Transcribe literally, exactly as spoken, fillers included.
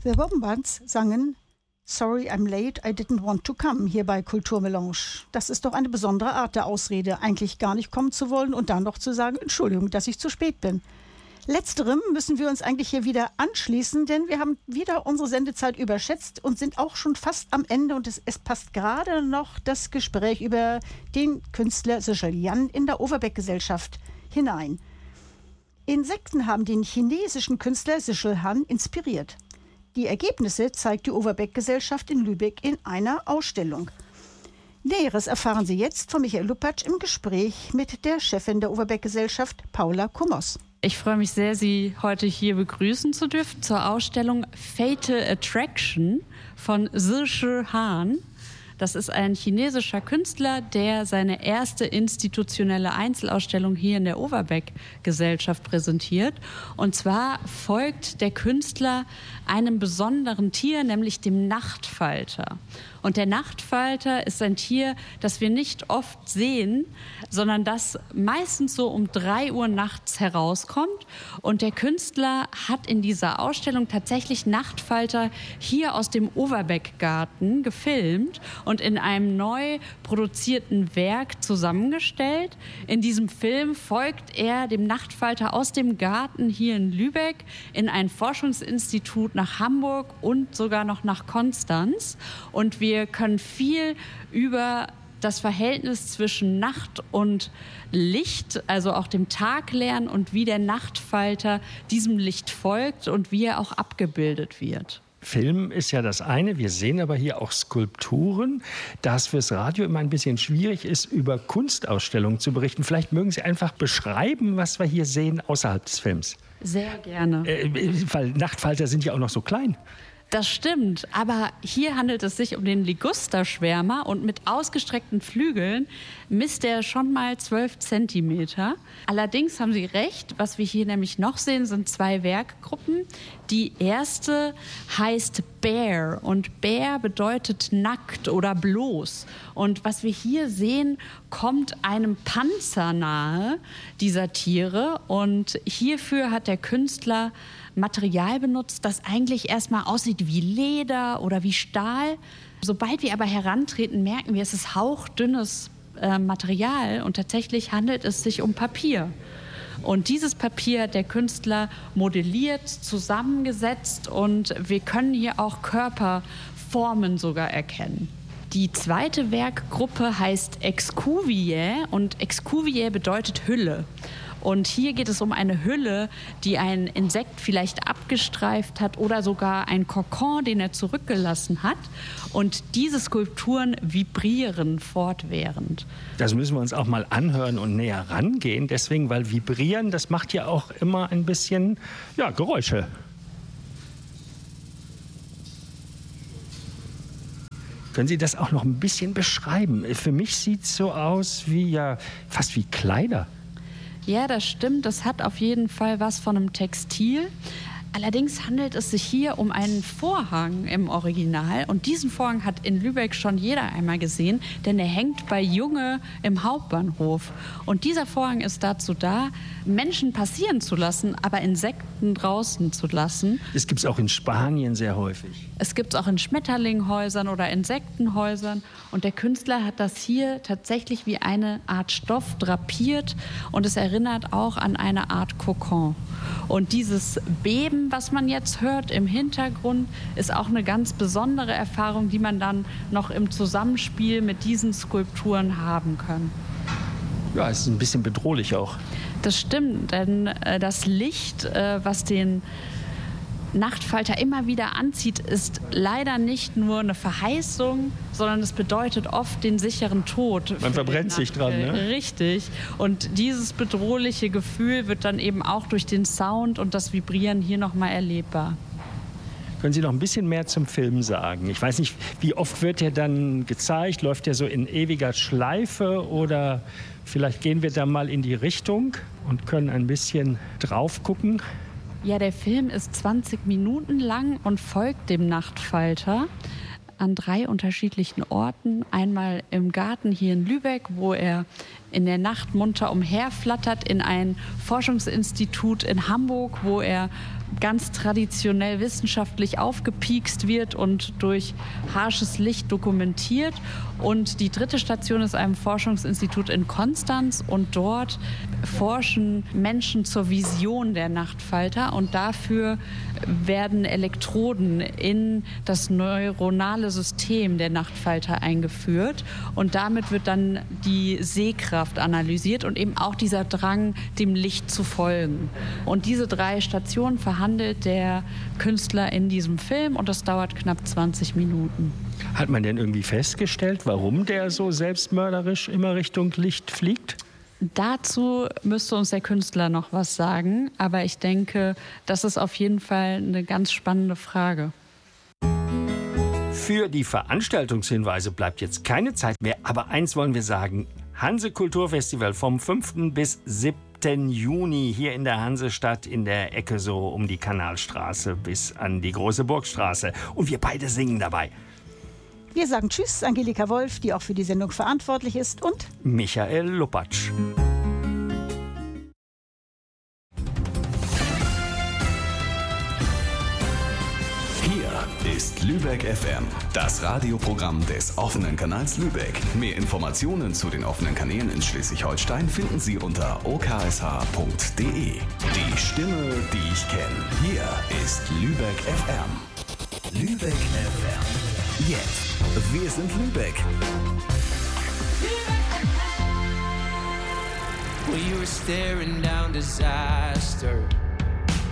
The Wombats sangen Sorry I'm late, I didn't want to come hier bei Kulturmelange. Das ist doch eine besondere Art der Ausrede, eigentlich gar nicht kommen zu wollen und dann noch zu sagen, Entschuldigung, dass ich zu spät bin. Letzterem müssen wir uns eigentlich hier wieder anschließen, denn wir haben wieder unsere Sendezeit überschätzt und sind auch schon fast am Ende und es, es passt gerade noch das Gespräch über den Künstler Sichel Jan in der Overbeck-Gesellschaft hinein. Insekten haben den chinesischen Künstler Sichel Han inspiriert. Die Ergebnisse zeigt die Overbeck-Gesellschaft in Lübeck in einer Ausstellung. Näheres erfahren Sie jetzt von Michael Lupatsch im Gespräch mit der Chefin der Overbeck-Gesellschaft, Paula Kummers. Ich freue mich sehr, Sie heute hier begrüßen zu dürfen zur Ausstellung Fatal Attraction von Sichel Han. Das ist ein chinesischer Künstler, der seine erste institutionelle Einzelausstellung hier in der Overbeck-Gesellschaft präsentiert. Und zwar folgt der Künstler einem besonderen Tier, nämlich dem Nachtfalter. Und der Nachtfalter ist ein Tier, das wir nicht oft sehen, sondern das meistens so um drei Uhr nachts herauskommt. Und der Künstler hat in dieser Ausstellung tatsächlich Nachtfalter hier aus dem Overbeck-Garten gefilmt und in einem neu produzierten Werk zusammengestellt. In diesem Film folgt er dem Nachtfalter aus dem Garten hier in Lübeck in ein Forschungsinstitut nach Hamburg und sogar noch nach Konstanz. Und wir Wir können viel über das Verhältnis zwischen Nacht und Licht, also auch dem Tag lernen und wie der Nachtfalter diesem Licht folgt und wie er auch abgebildet wird. Film ist ja das eine, wir sehen aber hier auch Skulpturen. Da es fürs Radio immer ein bisschen schwierig ist, über Kunstausstellungen zu berichten, vielleicht mögen Sie einfach beschreiben, was wir hier sehen außerhalb des Films. Sehr gerne. Äh, weil Nachtfalter sind ja auch noch so klein. Das stimmt, aber hier handelt es sich um den Ligusterschwärmer und mit ausgestreckten Flügeln misst er schon mal zwölf Zentimeter. Allerdings haben Sie recht, was wir hier nämlich noch sehen, sind zwei Werkgruppen. Die erste heißt Bear und Bear bedeutet nackt oder bloß. Und was wir hier sehen, kommt einem Panzer nahe dieser Tiere und hierfür hat der Künstler Material benutzt, das eigentlich erstmal aussieht wie Leder oder wie Stahl. Sobald wir aber herantreten, merken wir, es ist hauchdünnes äh, Material und tatsächlich handelt es sich um Papier. Und dieses Papier hat der Künstler modelliert, zusammengesetzt und wir können hier auch Körperformen sogar erkennen. Die zweite Werkgruppe heißt Excuviae und Excuviae bedeutet Hülle. Und hier geht es um eine Hülle, die ein Insekt vielleicht abgestreift hat oder sogar ein Kokon, den er zurückgelassen hat. Und diese Skulpturen vibrieren fortwährend. Das müssen wir uns auch mal anhören und näher rangehen. Deswegen, weil vibrieren, das macht ja auch immer ein bisschen ja, Geräusche. Können Sie das auch noch ein bisschen beschreiben? Für mich sieht es so aus wie ja fast wie Kleider. Ja, das stimmt. Das hat auf jeden Fall was von einem Textil. Allerdings handelt es sich hier um einen Vorhang im Original. Und diesen Vorhang hat in Lübeck schon jeder einmal gesehen, denn er hängt bei Junge im Hauptbahnhof. Und dieser Vorhang ist dazu da, Menschen passieren zu lassen, aber Insekten draußen zu lassen. Das gibt es auch in Spanien sehr häufig. Es gibt es auch in Schmetterlinghäusern oder Insektenhäusern. Und der Künstler hat das hier tatsächlich wie eine Art Stoff drapiert. Und es erinnert auch an eine Art Kokon. Und dieses Beben, was man jetzt hört im Hintergrund, ist auch eine ganz besondere Erfahrung, die man dann noch im Zusammenspiel mit diesen Skulpturen haben kann. Ja, es ist ein bisschen bedrohlich auch. Das stimmt, denn äh, das Licht, äh, was den Nachtfalter immer wieder anzieht, ist leider nicht nur eine Verheißung, sondern es bedeutet oft den sicheren Tod. Man verbrennt sich dran, ne? Richtig. Und dieses bedrohliche Gefühl wird dann eben auch durch den Sound und das Vibrieren hier nochmal erlebbar. Können Sie noch ein bisschen mehr zum Film sagen? Ich weiß nicht, wie oft wird der dann gezeigt? Läuft der so in ewiger Schleife oder vielleicht gehen wir da mal in die Richtung und können ein bisschen drauf gucken? Ja, der Film ist zwanzig Minuten lang und folgt dem Nachtfalter an drei unterschiedlichen Orten. Einmal im Garten hier in Lübeck, wo er in der Nacht munter umherflattert, in ein Forschungsinstitut in Hamburg, wo er ganz traditionell wissenschaftlich aufgepiekst wird und durch harsches Licht dokumentiert. Und die dritte Station ist ein Forschungsinstitut in Konstanz und dort forschen Menschen zur Vision der Nachtfalter und dafür werden Elektroden in das neuronale System der Nachtfalter eingeführt und damit wird dann die Sehkraft analysiert und eben auch dieser Drang, dem Licht zu folgen. Und diese drei Stationen verhandelt der Künstler in diesem Film und das dauert knapp zwanzig Minuten. Hat man denn irgendwie festgestellt, warum der so selbstmörderisch immer Richtung Licht fliegt? Dazu müsste uns der Künstler noch was sagen, aber ich denke, das ist auf jeden Fall eine ganz spannende Frage. Für die Veranstaltungshinweise bleibt jetzt keine Zeit mehr, aber eins wollen wir sagen, Hanse Kulturfestival vom fünften bis siebten Juni hier in der Hansestadt in der Ecke so um die Kanalstraße bis an die Große Burgstraße und wir beide singen dabei. Wir sagen Tschüss, Angelika Wolf, die auch für die Sendung verantwortlich ist, und Michael Lupatsch. Hier ist Lübeck F M, das Radioprogramm des offenen Kanals Lübeck. Mehr Informationen zu den offenen Kanälen in Schleswig-Holstein finden Sie unter o k s h punkt d e. Die Stimme, die ich kenne. Hier ist Lübeck F M. Lübeck F M. Jetzt. Wir sind Lübeck. We were staring down disaster.